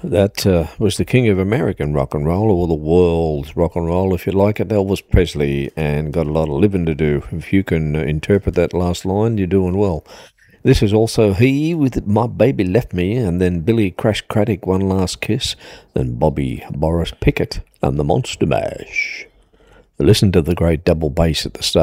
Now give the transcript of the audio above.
That was the king of American rock and roll, or the world's rock and roll, if you like it, Elvis Presley, and got a lot of living to do. If you can interpret that last line, you're doing well. This is also he with My Baby Left Me, and then Billy Crash Craddock, One Last Kiss, then Bobby Boris Pickett and the Monster Mash. Listen to the great double bass at the start.